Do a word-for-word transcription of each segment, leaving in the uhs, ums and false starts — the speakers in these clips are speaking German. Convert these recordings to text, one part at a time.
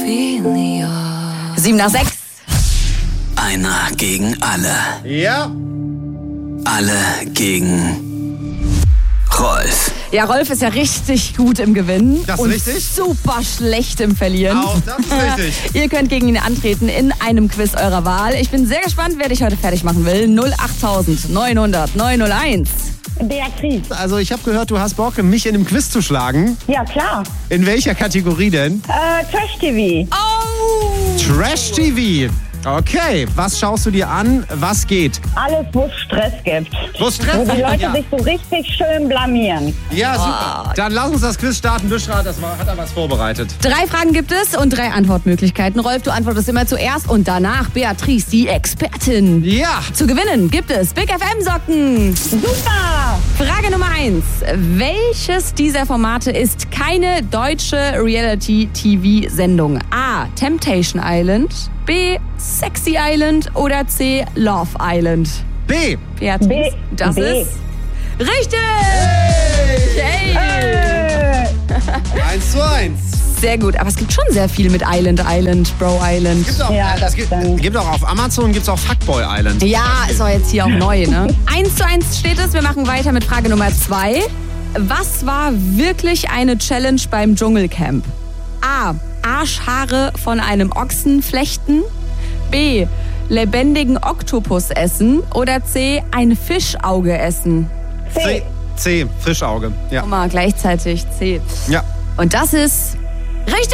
Sieben nach sechs. Einer gegen alle. Ja. Alle gegen Rolf. Ja, Rolf ist ja richtig gut im Gewinnen. Das ist und richtig. super schlecht im Verlieren. Auch das ist richtig. Ihr könnt gegen ihn antreten in einem Quiz eurer Wahl. Ich bin sehr gespannt, wer dich heute fertig machen will. null acht neun null null neun null eins. Beatrice. Also ich habe gehört, du hast Bock, mich in einem Quiz zu schlagen. Ja, klar. In welcher Kategorie denn? Äh, Trash-T V. Oh! Trash-T V. Okay, was schaust du dir an? Was geht? Alles, wo es Stress gibt. Wo es Stress Wo die gibt, Leute ja. sich so richtig schön blamieren. Ja, super. Dann lass uns das Quiz starten. Büschra, das war, hat er was vorbereitet. Drei Fragen gibt es und drei Antwortmöglichkeiten. Rolf, du antwortest immer zuerst und danach Beatrice, die Expertin. Ja. Zu gewinnen gibt es Big F M-Socken. Super! Frage Nummer eins. Welches dieser Formate ist keine deutsche Reality-T V-Sendung? A. Temptation Island, B. Sexy Island oder C. Love Island? B. Beatrice, B. das B. ist richtig! Hey. Äh, Eins zu eins. Sehr gut, aber es gibt schon sehr viel mit Island, Island, Bro Island. Gibt's auch, Ja, äh, das gibt, dann- gibt auch auf Amazon, gibt's auch Fuckboy Island. Ja, ist auch jetzt hier auch neu, ne? Eins zu eins steht es. Wir machen weiter mit Frage Nummer zwei. Was war wirklich eine Challenge beim Dschungelcamp? A. Arschhaare von einem Ochsen flechten. B. Lebendigen Oktopus essen. Oder C. Ein Fischauge essen. C. C. Fischauge. Ja. Guck mal, gleichzeitig C. Ja. Und das ist richtig!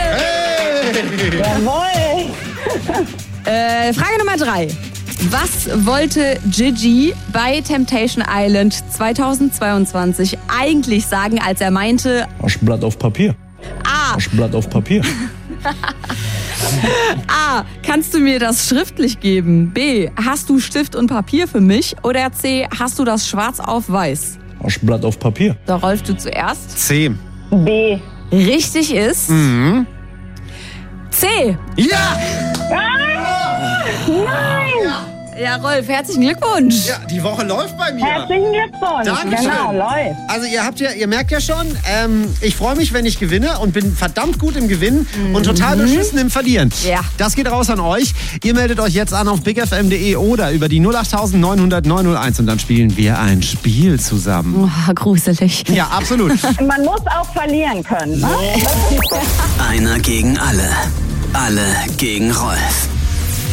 Jawohl! Äh, Frage Nummer drei. Was wollte Gigi bei Temptation Island zweitausendzweiundzwanzig eigentlich sagen, als er meinte, Aschblatt auf Papier. A. Aschblatt auf Papier. A. Kannst du mir das schriftlich geben? B. Hast du Stift und Papier für mich? Oder C. Hast du das schwarz auf weiß? Aschblatt auf Papier. So, Rolf, du zuerst. C. B. Richtig ist Mhm. C. Ja! Ja, Rolf, herzlichen Glückwunsch. Ja, die Woche läuft bei mir. Herzlichen Glückwunsch! Dankeschön. Genau, läuft. Also ihr habt ja, ihr merkt ja schon, ähm, ich freue mich, wenn ich gewinne und bin verdammt gut im Gewinnen und total beschissen im Verlieren. Ja. Das geht raus an euch. Ihr meldet euch jetzt an auf big f m punkt d e oder über die null acht neun null null neun null eins und dann spielen wir ein Spiel zusammen. Oh, gruselig. Ja, absolut. Man muss auch verlieren können. Ne? Einer gegen alle. Alle gegen Rolf.